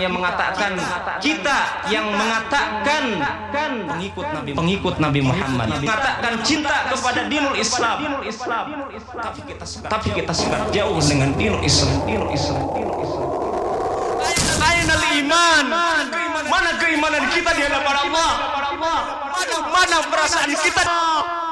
yang mengatakan pengikut Nabi Muhammad, mengatakan cinta kepada dinul Islam, tapi kita sekarang jauh dengan dinul Islam. Ainal iman, mana keimanan kita di hadapan Allah? Mana perasaan kita?